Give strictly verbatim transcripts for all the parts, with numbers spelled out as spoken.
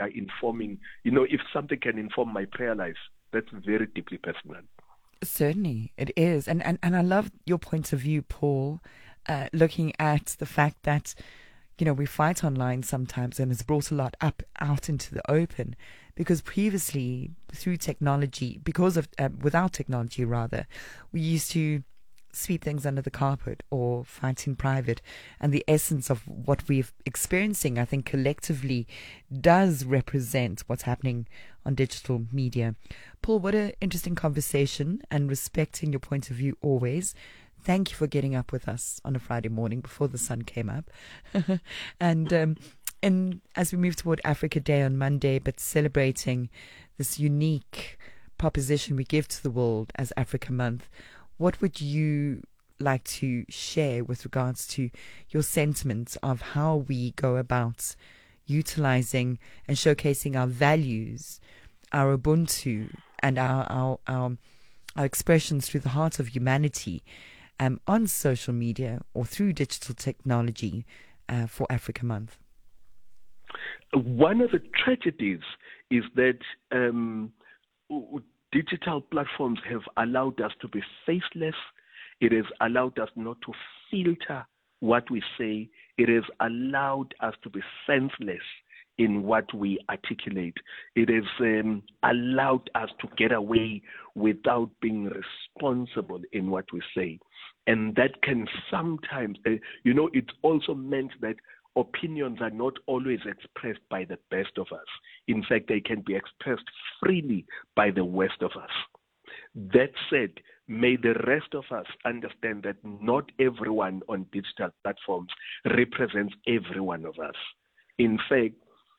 are informing, you know, if something can inform my prayer life, that's very deeply personal. Certainly, it is. And, and, and I love your point of view, Paul, uh, looking at the fact that, you know, we fight online sometimes, and it's brought a lot up out into the open, because previously through technology, because of, uh, without technology rather, we used to sweep things under the carpet or fight in private. And the essence of what we're experiencing, I think, collectively does represent what's happening on digital media. Paul, what an interesting conversation, and respecting your point of view always. Thank you for getting up with us on a Friday morning before the sun came up. and um, and as we move toward Africa Day on Monday, but celebrating this unique proposition we give to the world as Africa Month, what would you like to share with regards to your sentiments of how we go about utilizing and showcasing our values, our Ubuntu, and our our our, our expressions through the heart of humanity um, on social media or through digital technology uh, for Africa Month? One of the tragedies is that um, digital platforms have allowed us to be faceless. It has allowed us not to filter what we say. It has allowed us to be senseless in what we articulate. It has um, allowed us to get away without being responsible in what we say. And that can sometimes, uh, you know, it also meant that opinions are not always expressed by the best of us. In fact, they can be expressed freely by the worst of us. That said, may the rest of us understand that not everyone on digital platforms represents every one of us. In fact,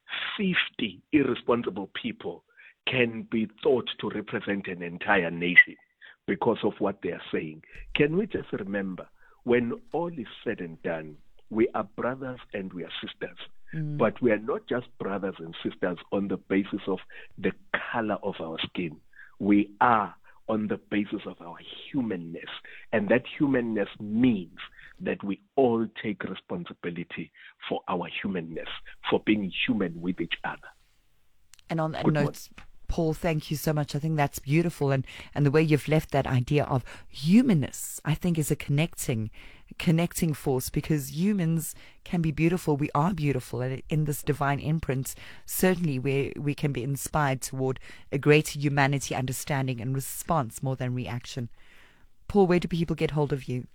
fifty irresponsible people can be thought to represent an entire nation because of what they are saying. Can we just remember, when all is said and done, we are brothers and we are sisters. Mm. But we are not just brothers and sisters on the basis of the color of our skin. We are on the basis of our humanness. And that humanness means that we all take responsibility for our humanness, for being human with each other. And on that Good note, morning. Paul, thank you so much. I think that's beautiful. And, and the way you've left that idea of humanness, I think, is a connecting connecting force, because humans can be beautiful. We are beautiful. And in this divine imprint, certainly we, we can be inspired toward a greater humanity, understanding and response more than reaction. Paul, where do people get hold of you?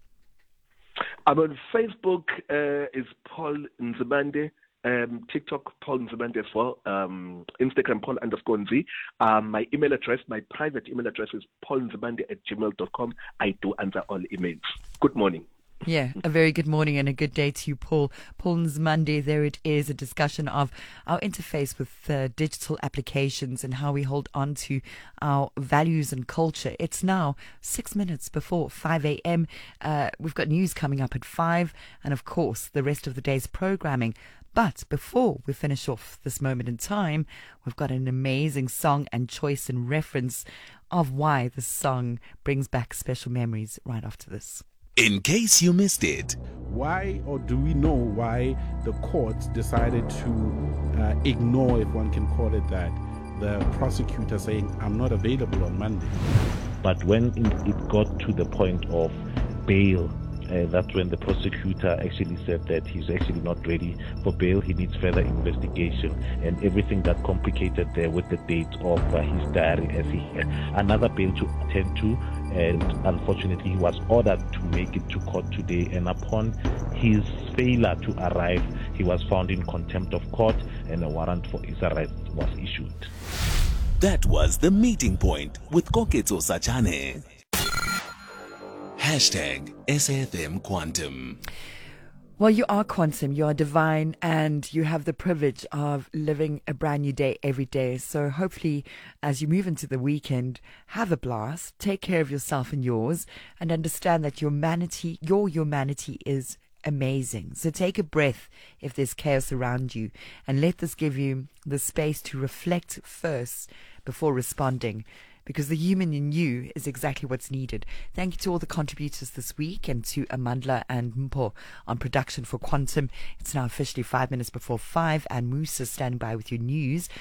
I'm on Facebook, uh, is Paul Nzimande. Um, TikTok, Paul Nzimande as well. Um, Instagram, Paul underscore Nzi. Um, my email address, my private email address is paulnzimande at gmail dot com. I do answer all emails. Good morning. Yeah, a very good morning and a good day to you, Paul. Paul Nzimande, there it is, a discussion of our interface with uh, digital applications and how we hold on to our values and culture. It's now six minutes before five a.m. Uh, we've got news coming up at five, and of course the rest of the day's programming. But before we finish off this moment in time, we've got an amazing song and choice and reference of why this song brings back special memories right after this. In case you missed it. Why, or do we know why the court decided to uh, ignore, if one can call it that, the prosecutor saying, I'm not available on Monday? But when it got to the point of bail, Uh, that's when the prosecutor actually said that he's actually not ready for bail. He needs further investigation, and everything that complicated there with the date of uh, his diary, as he had another bail to attend to, and unfortunately he was ordered to make it to court today, and upon his failure to arrive, he was found in contempt of court and a warrant for his arrest was issued. That was The Meeting Point with Koketso Sachane. Hashtag S F M Quantum. Well, you are quantum, you are divine, and you have the privilege of living a brand new day every day. So hopefully, as you move into the weekend, have a blast, take care of yourself and yours, and understand that humanity, your humanity is amazing. So take a breath if there's chaos around you, and let this give you the space to reflect first before responding, because the human in you is exactly what's needed. Thank you to all the contributors this week, and to Amandla and Mpo on production for Quantum. It's now officially five minutes before five, and Musa standing by with your news.